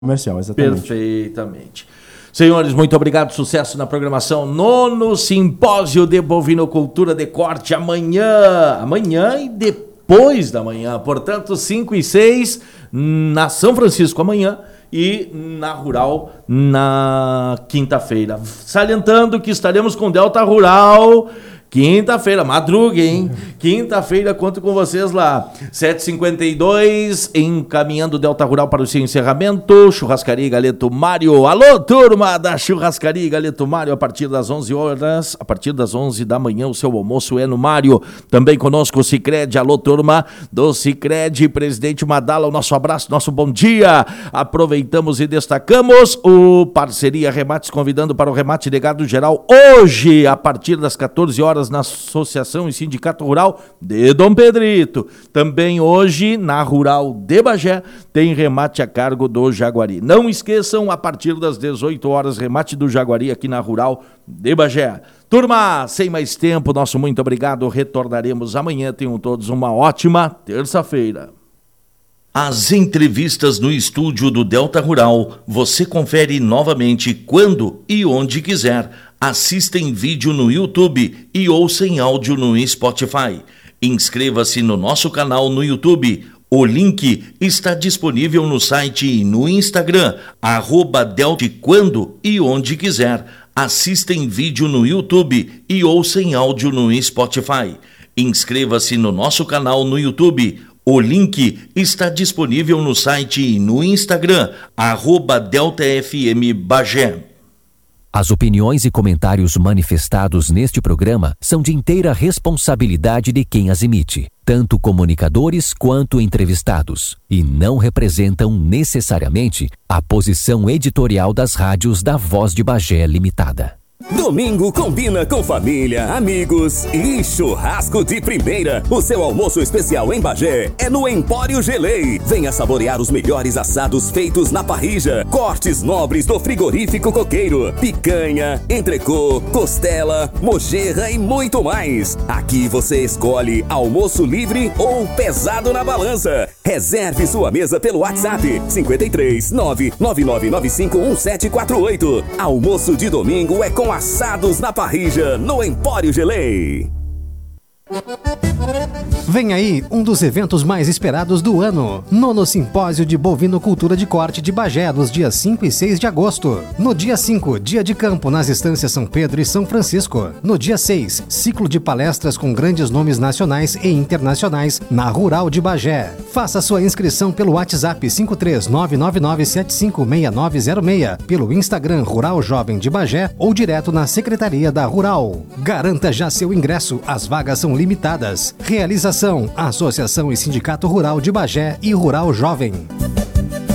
comercial, exatamente. Perfeitamente. Senhores, muito obrigado, sucesso na programação. 9º Simpósio de Bovinocultura de Corte, amanhã e depois da manhã, portanto 5 e 6 na São Francisco amanhã e na Rural na quinta-feira. Salientando que estaremos com Delta Rural quinta-feira, madruga, hein? Quinta-feira, conto com vocês lá. 7h52, encaminhando o Delta Rural para o seu encerramento. Churrascaria e Galeto Mário. Alô, turma da Churrascaria e Galeto Mário, a partir das 11 horas, a partir das 11 da manhã, o seu almoço é no Mário. Também conosco o Sicredi. Alô, turma do Sicredi, presidente Madala, o nosso abraço, nosso bom dia. Aproveitamos e destacamos o Parceria Remates, convidando para o remate de gado geral hoje, a partir das 14 horas, na Associação e Sindicato Rural de Dom Pedrito. Também hoje, na Rural de Bagé, tem remate a cargo do Jaguari. Não esqueçam, a partir das 18 horas, remate do Jaguari aqui na Rural de Bagé. Turma, sem mais tempo, nosso muito obrigado. Retornaremos amanhã. Tenham todos uma ótima terça-feira. As entrevistas no estúdio do Delta Rural, você confere novamente quando e onde quiser. Assista em vídeo no YouTube e ouça em áudio no Spotify. Inscreva-se no nosso canal no YouTube. O link está disponível no site e no Instagram, @Delta, quando e onde quiser. Assista em vídeo no YouTube e ouça em áudio no Spotify. Inscreva-se no nosso canal no YouTube. O link está disponível no site e no Instagram, @DeltaFM Bagé. As opiniões e comentários manifestados neste programa são de inteira responsabilidade de quem as emite, tanto comunicadores quanto entrevistados, e não representam necessariamente a posição editorial das rádios da Voz de Bagé Limitada. Domingo combina com família, amigos e churrasco de primeira. O seu almoço especial em Bagé é no Empório Gelei. Venha saborear os melhores assados feitos na parrilla, cortes nobres do frigorífico coqueiro, picanha, entrecô, costela, mojerra e muito mais. Aqui você escolhe almoço livre ou pesado na balança. Reserve sua mesa pelo WhatsApp 53 999951748. Almoço de domingo é com assados na parrilla no Empório Gelei. Vem aí um dos eventos mais esperados do ano, 9º Simpósio de Bovinocultura de Corte de Bagé, nos dias 5 e 6 de agosto. No dia 5, dia de campo nas estâncias São Pedro e São Francisco. No dia 6, ciclo de palestras com grandes nomes nacionais e internacionais na Rural de Bagé. Faça sua inscrição pelo WhatsApp 53999756906, pelo Instagram Rural Jovem de Bagé ou direto na Secretaria da Rural. Garanta já seu ingresso, as vagas são limitadas. Realização: Associação e Sindicato Rural de Bagé e Rural Jovem.